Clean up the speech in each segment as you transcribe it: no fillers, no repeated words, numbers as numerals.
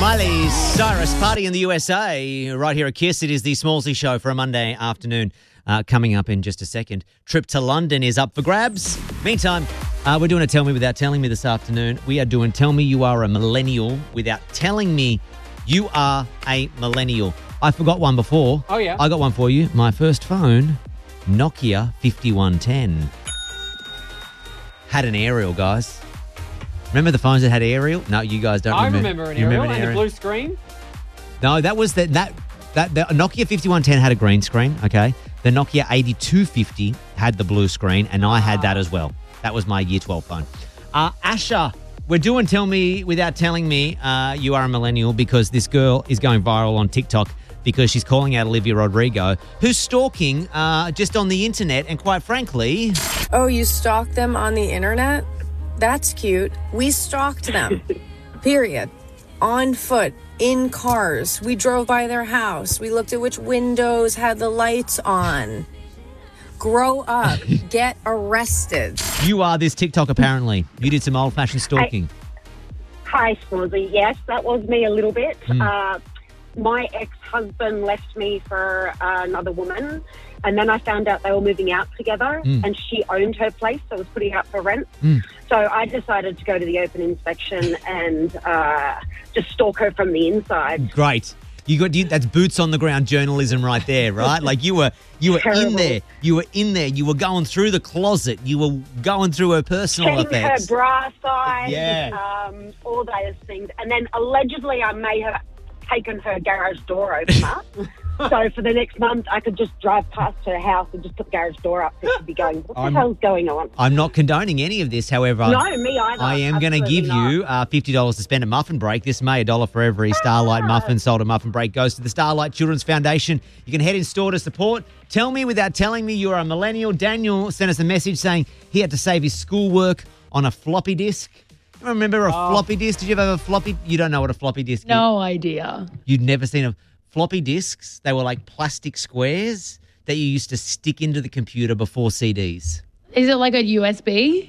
Miley Cyrus, Party in the USA, right here at KISS. It is the Smallsy Show for a Monday afternoon. Coming up in just a second. Trip to London is up for grabs. Meantime, we're doing a Tell Me Without Telling Me this afternoon. We are doing Tell Me You Are a Millennial Without Telling Me You Are a Millennial. I forgot one before. Oh, yeah? I got one for you. My first phone, Nokia 5110. Had an aerial, guys. Remember the phones that had aerial? No, you guys don't remember. I remember an aerial and a blue screen. No, that was the Nokia 5110 had a green screen, okay? The Nokia 8250 had the blue screen, and I had that as well. That was my year 12 phone. Asha, we're doing Tell Me Without Telling Me You Are a Millennial because this girl is going viral on TikTok because she's calling out Olivia Rodrigo, who's stalking just on the internet, and quite frankly... Oh, you stalked them on the internet? That's cute. We stalked them. Period. On foot. In cars. We drove by their house. We looked at which windows had the lights on. Grow up. Get arrested. You are this TikTok, apparently. You did some old-fashioned stalking. Hi, Smallsy. Yes, that was me a little bit. My ex-husband left me for another woman, and then I found out they were moving out together, and she owned her place, so was putting it up for rent. So I decided to go to the open inspection and just stalk her from the inside. Great. That's boots on the ground journalism right there, right? Like you were in there. You were in there. You were going through the closet. You were going through her personal Checking effects. her bra size. Yeah. All those things. And then allegedly I may have taken her garage door opener. So for the next month, I could just drive past her house and just put the garage door up. So she'd be going, what the hell's going on? I'm not condoning any of this, however. No, me either. I am going to give you $50 to spend a muffin break. This May, $1 for every Starlight muffin sold at Muffin Break goes to the Starlight Children's Foundation. You can head in store to support. Tell Me Without Telling Me You're a Millennial. Daniel sent us a message saying he had to save his schoolwork on a floppy disk. Remember a floppy disk? Did you ever have a floppy? You don't know what a floppy disk is? No idea. You'd never seen a floppy disks? They were like plastic squares that you used to stick into the computer before CDs. Is it like a USB?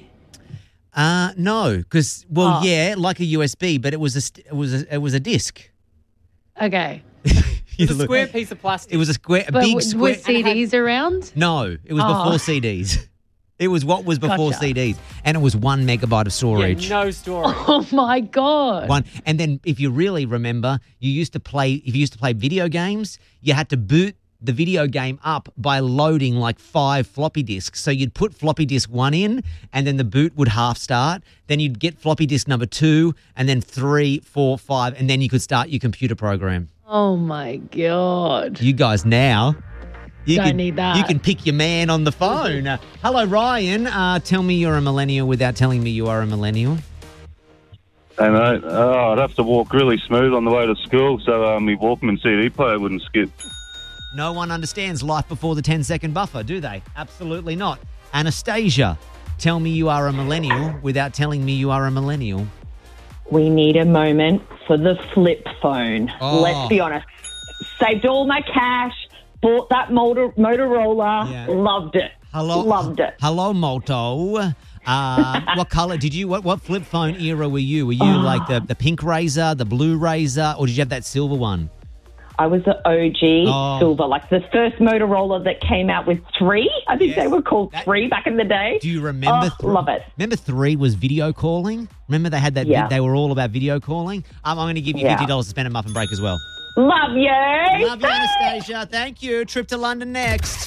No, because yeah, like a USB, but it was a disc. Okay. It's a square piece of plastic. It was a square, But big square. with CDs around? No, it was before CDs. It was what was before CDs, and it was 1 megabyte of storage. Yeah, no storage. Oh my God. And then if you really remember, if you used to play video games, you had to boot the video game up by loading like 5 floppy disks. So you'd put floppy disk 1 in, and then the boot would half start. Then you'd get floppy disk number 2, and then 3, 4, 5, and then you could start your computer program. Oh my God. You guys now... Don't need that. You can pick your man on the phone. Hello, Ryan. Tell me you're a millennial without telling me you are a millennial. Hey, mate. I'd have to walk really smooth on the way to school so my Walkman CD player wouldn't skip. No one understands life before the 10-second buffer, do they? Absolutely not. Anastasia, tell me you are a millennial without telling me you are a millennial. We need a moment for the flip phone. Oh. Let's be honest. Saved all my cash. Bought that Motorola. Yeah. Loved it. Loved it. Hello, Moto. What color did you? What flip phone era were you? Were you like the pink Razor, the blue Razor, or did you have that silver one? I was the OG silver, like the first Motorola that came out with 3. I think they were called 3 back in the day. Do you remember? Love it. Remember 3 was video calling? Remember they had that? Yeah. They were all about video calling. I'm going to give you $50 to spend a muffin break as well. Love you. Love you, Anastasia. Thank you. Trip to London next.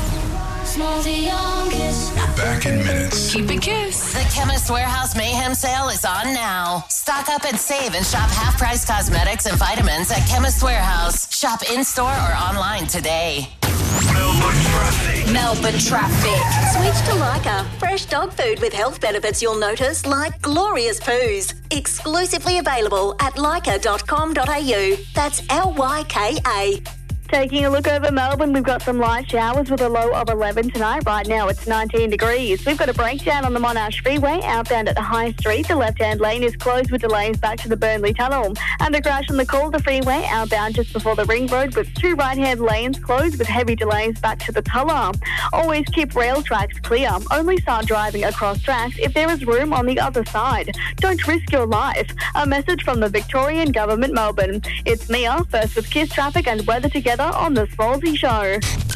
We're back in minutes. Keep it KISS. The Chemist Warehouse Mayhem Sale is on now. Stock up and save and shop half-price cosmetics and vitamins at Chemist Warehouse. Shop in-store or online today. Melbourne traffic. Switch to Lyca. Fresh dog food with health benefits you'll notice, like glorious poos. Exclusively available at lyca.com.au. That's LYKA. Taking a look over Melbourne, we've got some light showers with a low of 11 tonight. Right now it's 19 degrees. We've got a breakdown on the Monash Freeway outbound at the High Street. The left-hand lane is closed with delays back to the Burnley Tunnel. And a crash on the Calder Freeway outbound just before the Ring Road with 2 right-hand lanes closed with heavy delays back to the Tulla. Always keep rail tracks clear. Only start driving across tracks if there is room on the other side. Don't risk your life. A message from the Victorian Government, Melbourne. It's Mia, first with Kiss Traffic and weather together on The Smallsy Show.